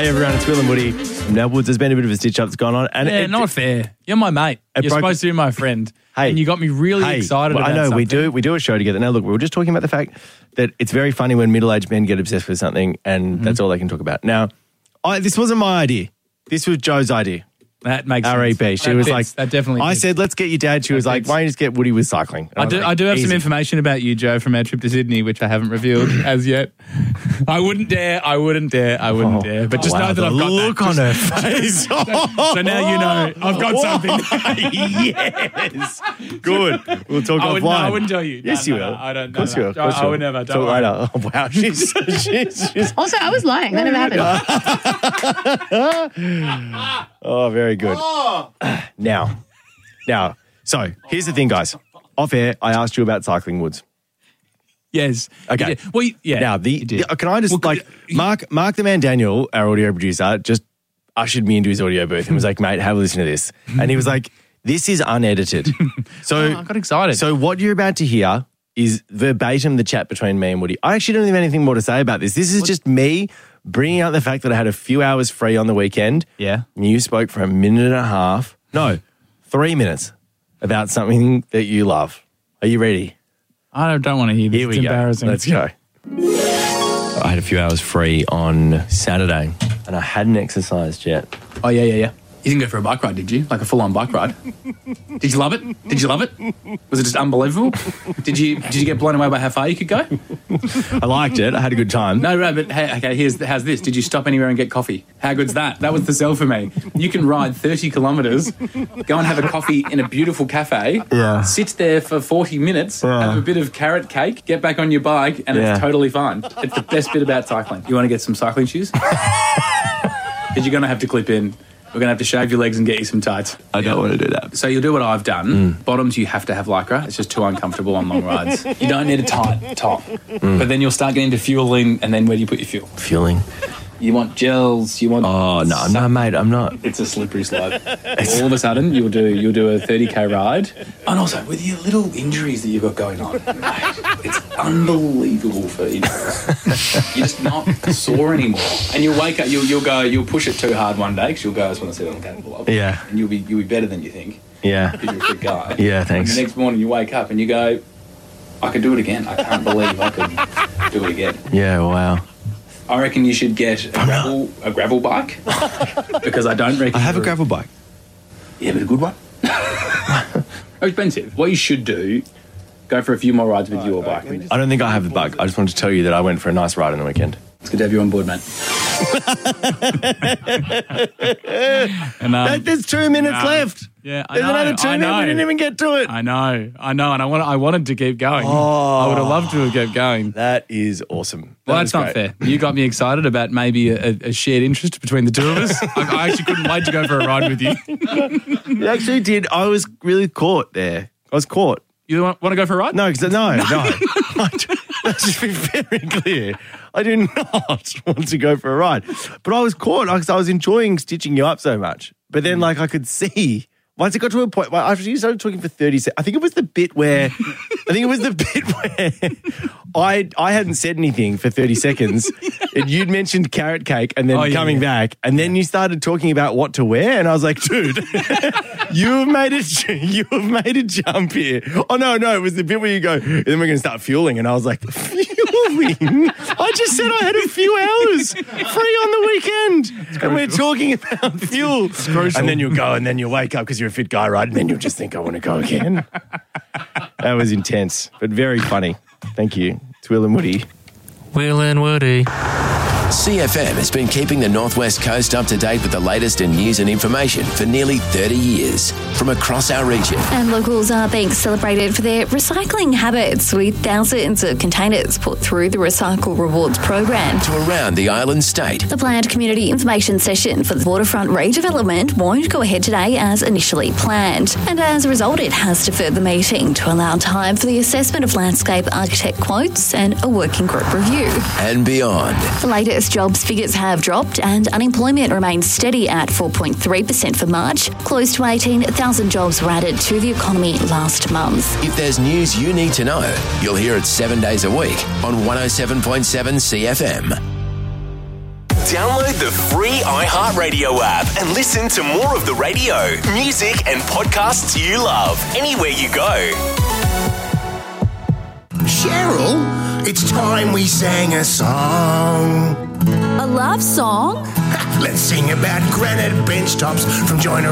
Hey everyone, it's Will and Woody from Now Woods. There's been a bit of a stitch-up that's gone on. And not fair. You're my mate. You're supposed to be my friend. Hey, and you got me really excited about something. I know, we do a show together. Now look, we were just talking about the fact that it's very funny when middle-aged men get obsessed with something and that's all they can talk about. Now, this wasn't my idea. This was Joe's idea. That makes sense. REP. She was like, that definitely I said, let's get your dad. She was like, why don't you just get Woody with cycling? I do have some information about you, Joe, from our trip to Sydney, which I haven't revealed as yet. I wouldn't dare. But just know that I've got the look on her face. So now you know I've got something. Yes. Good. We'll talk offline. No, I wouldn't tell you. Yes, you will. I don't know. Of course you will. I would never. Talk later. Oh, wow. She's Also, I was lying. That never happened. Oh, very good. Now, so here's the thing, guys. Off air, I asked you about cycling, Woods. Yes. Okay. Well, yeah. Now, can I just, Mark the man Daniel, our audio producer, just ushered me into his audio booth and was like, mate, have a listen to this. And he was like, this is unedited. So I got excited. So what you're about to hear is verbatim the chat between me and Woody. I actually don't have anything more to say about this. This is just me bringing out the fact that I had a few hours free on the weekend. Yeah. And you spoke for 1.5 minutes. No, 3 minutes about something that you love. Are you ready? I don't want to hear this. Here we it's go. embarrassing. Let's go. I had a few hours free on Saturday and I hadn't exercised yet. Oh, yeah. You didn't go for a bike ride, did you? Like a full-on bike ride? Did you love it? Was it just unbelievable? Did you get blown away by how far you could go? I liked it. I had a good time. No, right, but hey, okay, how's this? Did you stop anywhere and get coffee? How good's that? That was the sell for me. You can ride 30 kilometres, go and have a coffee in a beautiful cafe, sit there for 40 minutes, have a bit of carrot cake, get back on your bike, and it's totally fine. It's the best bit about cycling. You want to get some cycling shoes? Because you're going to have to clip in. We're going to have to shave your legs and get you some tights. I don't want to do that. So you'll do what I've done. Bottoms, you have to have Lycra. It's just too uncomfortable on long rides. You don't need a tight top. But then you'll start getting into fueling, and then where do you put your fuel? Fueling. You want gels, you want... Oh, no, mate, I'm not. It's a slippery slope. All of a sudden, you'll do a 30K ride. And also, with your little injuries that you've got going on, mate, it's unbelievable for injuries. You're just not sore anymore. And you'll wake up, you'll push it too hard one day, because you'll go, I just want to see what I'm capable of. Yeah. And you'll be better than you think. Yeah. Because you're a fit guy. Yeah, thanks. And the next morning, you wake up and you go, I could do it again. I can't believe I could do it again. Yeah, wow. I reckon you should get a gravel bike because I don't reckon... I have a gravel bike. Yeah, but a good one. Oh, expensive. What you should do, go for a few more rides with your bike. I don't think I have the bike. I just wanted to tell you that I went for a nice ride on the weekend. It's good to have you on board, mate. And, there's 2 minutes left. Yeah, There's another 2 minutes. We didn't even get to it. I know. And I wanted to keep going. I would have loved to have kept going. That is awesome. Well, that's not fair. You got me excited about maybe a shared interest between the two of us. I actually couldn't wait to go for a ride with you. You actually did. I was really caught there. I was caught. You want to go for a ride? No. Let's just be very clear. I do not want to go for a ride. But I was caught because I was enjoying stitching you up so much. But then, I could see... Once it got to a point where after you started talking for 30 seconds, I think it was the bit where I hadn't said anything for 30 seconds and you'd mentioned carrot cake and then coming back and then you started talking about what to wear and I was like, dude, you have made a jump here. Oh, no, it was the bit where you go, and then we're going to start fueling and I was like, fueling? I just said I had a few hours free on the weekend and we're talking about fuel. And then you'll go and then you'll wake up because you're a fit guy, right? And then you'll just think, I want to go again. That was intense, but very funny. Thank you. It's Will and Woody. Will and Woody. CFM has been keeping the Northwest Coast up to date with the latest in news and information for nearly 30 years from across our region. And locals are being celebrated for their recycling habits with thousands of containers put through the Recycle Rewards program. To around the island state. The planned community information session for the waterfront redevelopment won't go ahead today as initially planned. And as a result, it has deferred the meeting to allow time for the assessment of landscape architect quotes and a working group review. And beyond. The latest jobs figures have dropped and unemployment remains steady at 4.3% for March. Close to 18,000 jobs were added to the economy last month. If there's news you need to know, you'll hear it 7 days a week on 107.7 CFM. Download the free iHeartRadio app and listen to more of the radio, music, and podcasts you love anywhere you go. Cheryl, it's time we sang a song. A love song? Let's sing about granite bench tops from Joyner